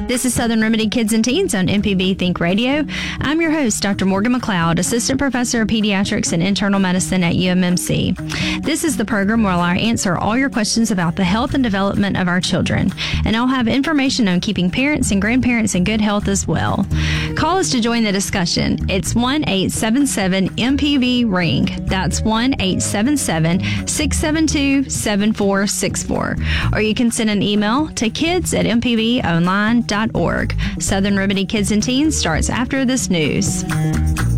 This is Southern Remedy Kids and Teens on MPB Think Radio. I'm your host, Dr. Morgan McLeod, Assistant Professor of Pediatrics and Internal Medicine at UMMC. This is the program where I answer all your questions about the health and development of our children, and I'll have information on keeping parents and grandparents in good health as well. Call us to join the discussion. It's 1-877-MPB-RING. That's 1-877-672-7464. Or you can send an email to kids@mpbonline.org. Southern Remedy Kids and Teens starts after this news.